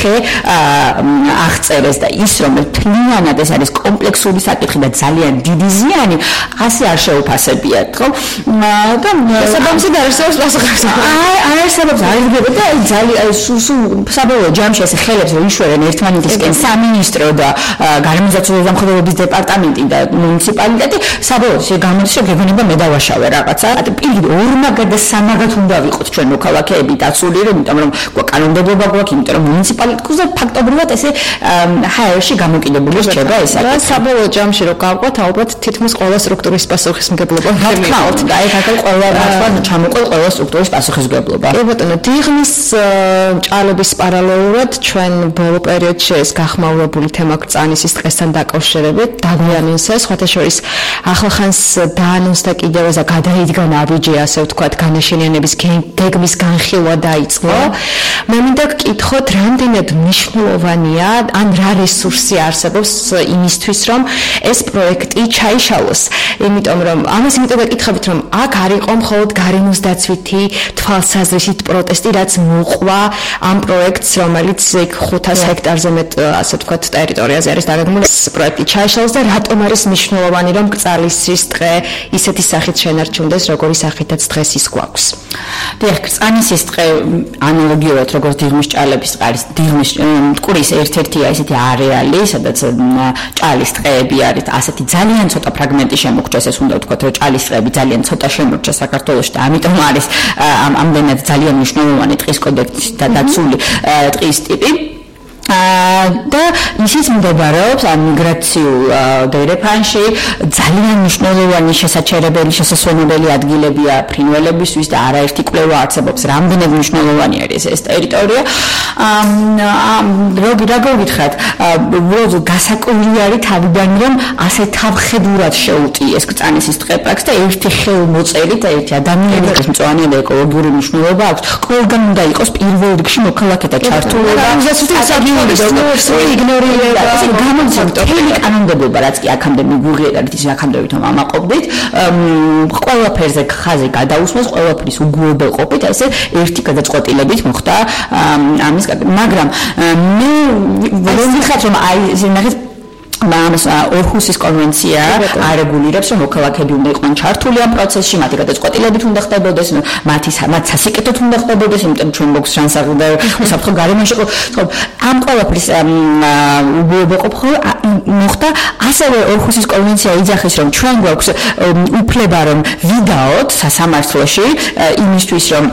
ხე აღწერეს და ის რომ თლიანად ეს არის კომპლექსური საკითხი და ძალიან დიდი ზიანი ასე არ შეუფასებიათ ხო და საბამსად არსებობს პასუხი არსებობს და ძალიან საბოლოო ჯამში ეს ხელებს რომ იშვერენ ერთმანეთისკენ სამინისტრო და გარემოსდაცული დამხმარებლობის დეპარტამენტი და მუნიციპალიტეტი საბოლოოდ გამოდის რომ გეგონება მე დავაშავე რაღაცა პირდაპირ ორმაგად და სამაგად უნდა ვიყოთ ჩვენ მოქალაქეები დაცული იმიტომ რომ კანონმდებლობა გვაქვს იმიტომ რომ მუნიციპალიტეტზე ფაქტობრივად ესე ჰაერში გამოკიდებული რჩება ეს არის საბოლოო ჯამში რომ გავყვეთ ალბათ თითქმის ყველა სტრუქტურის პასუხისმგებლობა ვთქვათ და ეს აქ ყველა რასთან ჩამოყოლ ყველა სტრუქტურის პასუხისმგებლობა კი ბატონო დიღმის ჭალების პარალელურად ჩვენ ბოლო პერიოდში ეს გახმაურებული თემა კრწანისის დღესთან დაკავშირებით დაგვიანონსა სხვათა შორის ახლახანს დაანონსდა კიდევ ეს გადაიდგა ნაბიჯი ასე ვთქვათ განაშენიანების გეგმის განხილვა დაიწყო მე მინდა გკითხოთ რამდენად მნიშვნელოვანია ან რა რესურსი არსებობს იმისთვის რომ ეს პროექტი ჩაიშალოს იმიტომ რომ ამას იმიტომ გაკითხებით რომ აქ არ იყო მხოლოდ გარემოსდაცვითი თვალსაზრისით პროტესტი რაც მოყვა ამ პროექტს რომელიც 500 ჰექტარზე მეტ ასე ვთქვათ ტერიტორიაზე არის დაგეგმილი პროექტი ჩაიშალოს და რატომ არის მნიშვნელოვანი რომ კრწანისის დღე ისეთი სახით შენარჩუნდეს როგორი სახითაც დღეს ის გვაქვს დიახ კრწანისის დღე ანალოგიურად როგორც დიღმის ჭალების არის დიღმის მტკვრის ერთ-ერთია ესეთი არეალი სადაც ჭალის დღეები არის ასეთი ძალიან ცოტა ფრაგმენტი შემოგჭეს ეს უნდა ვთქვათ რომ ჭალის დღეები ძალიან ცოტა შემორჩა საქართველოში და ამიტომ არის ამდენად ძალიან მნიშვნელოვანი ტყის კოდექსში და დაცული ტყის ტიპი და ისიც მდებარეობს ამ მიგრაციულ დერეფანში ძალიან მნიშვნელოვანი შესაჩერებელი შესასვენებელი ადგილებია ფრინველებისთვის და არაერთი კვლევა არსებობს რამდენად მნიშვნელოვანი არის ეს ტერიტორია რა გითხრათ გასაკვირი არის თავიდან რომ ასე თავხედურად შეუტიეს კრწანისის დღე პრაქტიკას და ერთი ხელმოწერით და ერთი ადამიანის მწვანე და ეკოლოგიური მნიშვნელობა აქვს ყველგან უნდა იყოს პირველ რიგში მოქალაქეთა ჩართულობა იგნორირება გამოძიებთ კანონმდებლობა რაც კი აქამდე მიგუღიერებთ ის აქამდე ვითომ ამაყობდით ყველაფერზე ხაზი გადაუსვას ყველაფრის უგუებელყოფით ესე ერთი გადაწყვეტილებით მოხდა ამის მაგრამ მე ვერ ვიხარ რომ აი ნახეთ ამას ორჰუსის კონვენცია არეგულირებს რომ მოქალაქეები უნდა იყვნენ ჩართული ამ პროცესში მათი გადაწყვეტილებით უნდა ხდებოდეს მათ სასიკეთოდ უნდა ხდებოდეს იმიტომ ჩვენ გვაქვს შანსი და საფრთხე გარემოში ხო ამ ყველაფრის უგუებელყოფა მოხდა ასევე ორჰუსის კონვენცია იძახის რომ ჩვენ გვაქვს უფლება რომ ვიდაოთ სასამართლოში იმისთვის რომ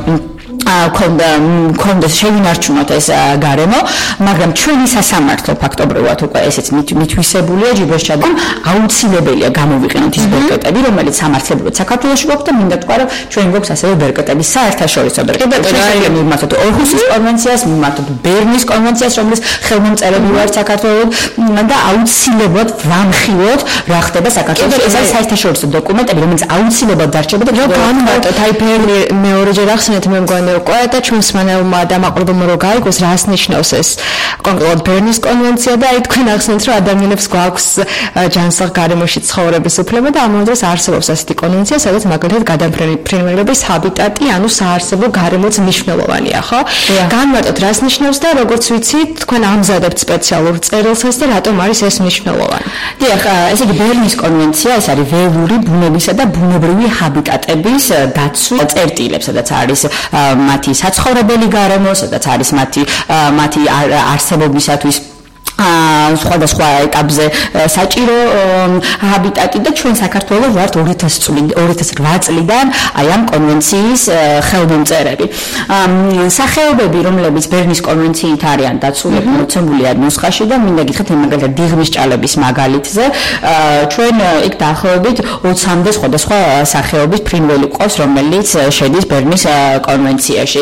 კონდეს შევინარჩუნოთ ეს გარემო, მაგრამ ჩვენი სასამართლო ფაქტობრივად უკვე ესეც მითვისებულია ჯიბოსჩადან აუცილებელია გამოვიყენოთ ის ბერკეტები, რომელიც სამართლებრივად საქართველოში გვაქვს და მინდა თქვა, რომ ჩვენ გვაქვს ასევე ბერკეტები საერთაშორისო ბერკეტები. შეიძლება მივმართოთ ორჰუსის კონვენციას, მივმართოთ ბერნის კონვენციას, რომელიც ხელმომწერები ვართ საქართველოს და აუცილებლად ვამხილოთ რა ხდება საქართველოში. ეს არის საერთაშორისო დოკუმენტები, რომელიც აუცილებლად დარჩება და რომ განვარტოთ აი მეორეჯერ ახსენეთ მე მგონი და ჩვენს მანელმა დამაყრობებმა რო გაიგოს რას ნიშნავს ეს კონკრეტულად ბერნის კონვენცია და აი თქვენ ახსენეთ რომ ადამიანებს გვაქვს ჯანსაღ გარემოში ცხოვრების უფლება და ამავდროულად არსებობს ასეთი კონვენცია სადაც მაგალითად გადამფრენებლების ჰაბიტატი ანუ საარსებო გარემოც მნიშვნელოვანია ხო განვარტოთ რას ნიშნავს და როგორც ვიცით თქვენ ამზადებთ სპეციალურ წერილსაც და რატომ არის ეს მნიშვნელოვანი დიახ ესე იგი ბერნის კონვენცია ეს არის ველური ბუნებისა და ბუნებრივი ჰაბიტატების დაცვის წერტილებს სადაც არის მათი საცხოვრებელი გარემო, სადაც არის მათი არსებობისათვის სხვადასხვა ეტაპზე საჭირო ჰაბიტატი და ჩვენ საქართველოს ვართ 2008 წლიდან აი ამ კონვენციის ხელმომწერები. სახეობები, რომლებიც ბერნის კონვენციით არიან დაცული, მოცემულია ნუსხაში და მინდა გითხრათ მაგალითად დიღმის ჭალების მაგალითზე, ჩვენ იქ დაახლოებით 20-მდე სხვადასხვა სახეობის ფრინველი ყავს, რომელიც შედის ბერნის კონვენციაში.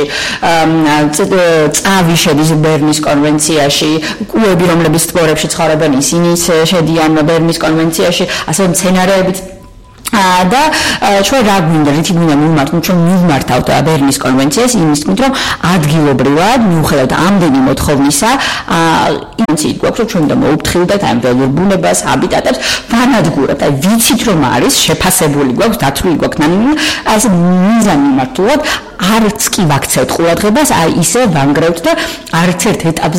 წავი შედის ბერნის კონვენციაში, კუები, რომლებიც ტბორებში ცხოვრობენ, ისინიც შედიან ბერნის კონვენციაში, ასევე მცენარეებით და ჩვენ რა გვინდა რითი გვინდა მივმართოთ ჩვენ მივმართავთ ბერნის კონვენციას იმის თქმით რომ ადგილობრივად მიუხედავად ამდენი მოთხოვნისა იმით გვაქვს რომ ჩვენ უნდა მოუფრთხილდეთ ამ ველურ ბუნებას ჰაბიტატებს ვანადგურებთ აი ვიცით რომ არის შეფასებული გვაქვს დათვლილი გვაქვს ნამდვილად აი ეს მიზანი მართულად არც კი ვაქცევთ ყურადღებას აი ისე ვანგრევთ და არც ერთ ეტაპზე